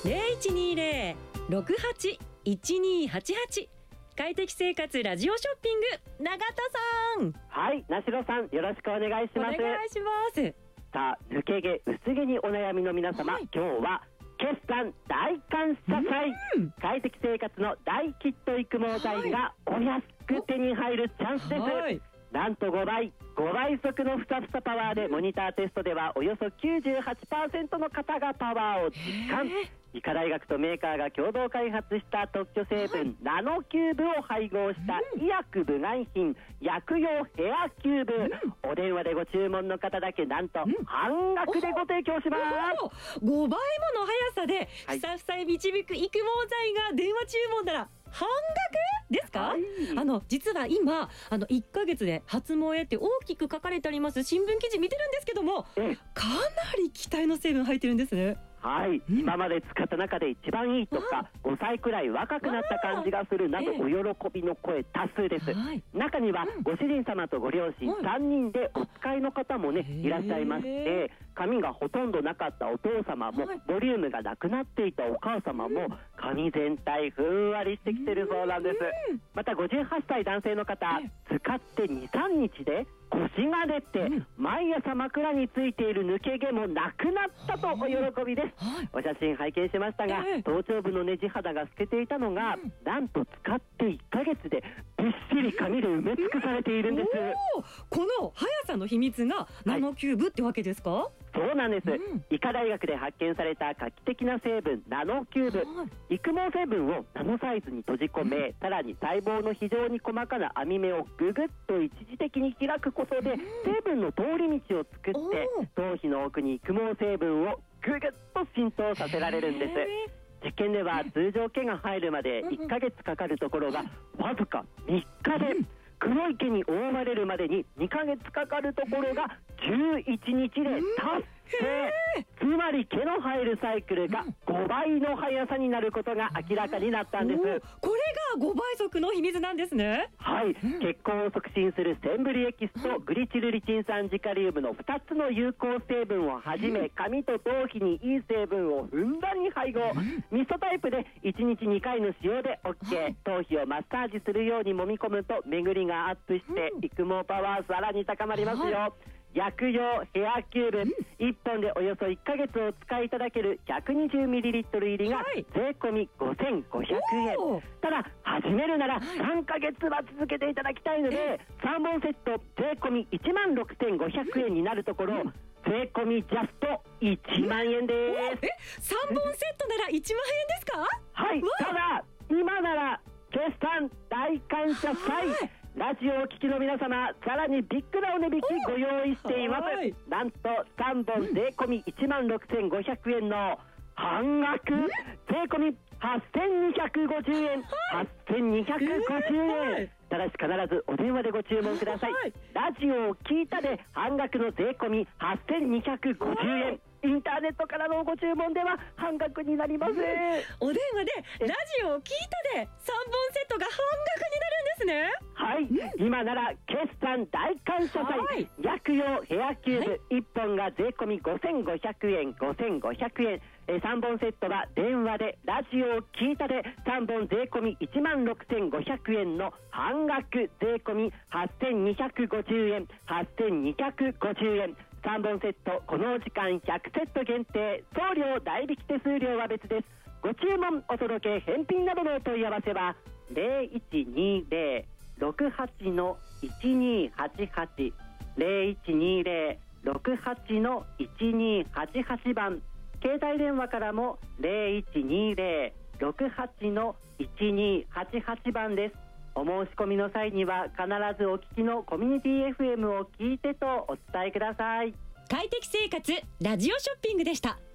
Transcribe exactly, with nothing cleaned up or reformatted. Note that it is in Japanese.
ゼロいちにゼロ ろくはち いちにはちはち。快適生活ラジオショッピング、永田さん。 はい、なしろさん、よろしくお願いします。 お願いします。 さあ、抜け毛薄毛にお悩みの皆様、はい、今日は決算大感謝祭、快適生活の大ヒット育毛剤がお安く手に入るチャンスです、はい、なんとごばいごばい速のふさふさパワーで、モニターテストではおよそ きゅうじゅうはちパーセント の方がパワーを実感。医科大学とメーカーが共同開発した特許成分、はい、ナノキューブを配合した医薬部外品、薬用ヘアキューブ、うん、お電話でご注文の方だけなんと半額でご提供します。 ごばいもの速さでふさふさへ導く育毛剤が電話注文なら半額ですか？はい、あの実は今あのいっかげつで初萌えって大きく書かれてあります新聞記事見てるんですけども、かなり期待の成分入ってるんですね。 はい、うん、今まで使った中で一番いいとか、ごさいくらい若くなった感じがするなど、お喜びの声多数です。はい、中にはご主人様とご両親さんにんでお使いの方もね、いらっしゃいまして、髪がほとんどなかったお父様も、ボリュームがなくなっていたお母様も、髪全体ふんわりしてきてるそうなんです。またごじゅうはっさい男性の方、使ってにさんにちで腰が出て、うん、毎朝枕についている抜け毛もなくなったとお喜びです、はい、お写真拝見しましたが、えー、頭頂部のねじ肌が透けていたのが、うん、なんと使っていっかげつでびっしり髪で埋め尽くされているんです。 この速さの秘密がナノキューブってわけですか？はい、 そうなんです、うん、医科大学で発見された画期的な成分ナノキューブ、はい、育毛成分をナノサイズに閉じ込め、うん、さらに細胞の非常に細かな網目をぐぐっと一時的に開くことで、うん、成分の通り道を作って頭皮の奥に育毛成分をぐぐっと浸透させられるんです。実験では通常毛が生えるまでいっかげつかかるところがわずかみっかで、黒い毛に覆われるまでににかげつかかるところがじゅういちにちで達成。つまり毛の生えるサイクルがごばいの速さになることが明らかになったんです。これがごばい速の秘密なんですね。 はい、血行を促進するセンブリエキスとグリチルリチン酸ジカリウムのふたつの有効成分をはじめ、髪と頭皮にいい成分をふんだんに配合。ミストタイプでいちにちにかいの使用で OK。 頭皮をマッサージするように揉み込むと巡りがアップして育毛パワーさらに高まりますよ。薬用ヘアキューブ、うん、いっぽんでおよそいっかげつお使いいただける ひゃくにじゅうミリリットル 入りが税込みごせんごひゃくえん、はい、ただ始めるならさんかげつは続けていただきたいので、さんぼんセット税込みいちまんろくせんごひゃくえんになるところ、うん、税込みジャストいちまんえんです。 え、さんぼんセットならいちまんえんですか？ はい、ただ今なら決算大感謝祭、はい、ラジオをお聞きの皆様、さらにビッグなお値引きご用意しています。なんとさんぼん税込みいちまんろくせんごひゃくえんの半額税込みはっせんにひゃくごじゅうえん、はっせんにひゃくごじゅうえん、ただし必ずお電話でご注文ください。ラジオを聞いたで半額の税込みはっせんにひゃくごじゅうえん、インターネットからのご注文では半額になります。 お電話でラジオを聞いたでさんぼんセットが半額になるんですね。はい、 うん、今なら決算大感謝祭、はい、薬用ヘアキューブ、はい、いっぽんが税込みごせんごひゃくえん、ごせんごひゃくえん、えさんぼんセットは電話でラジオを聞いたでさんぼん税込みいちまんろくせんごひゃくえんの半額税込みはっせんにひゃくごじゅうえん、はっせんにひゃくごじゅうえん、さんぼんセットこのお時間ひゃくセット限定、送料代引き手数料は別です。ご注文お届け返品などのお問い合わせはゼロいちにゼロ ろくはち いちにはちはち ゼロいちにゼロ ろくはち いちにはちはち 番、携帯電話からもゼロいちにゼロ ろくはち いちにはちはち 番です。お申し込みの際には必ずお聞きのコミュニティ エフエム を聞いてとお伝えください。 快適生活ラジオショッピングでした。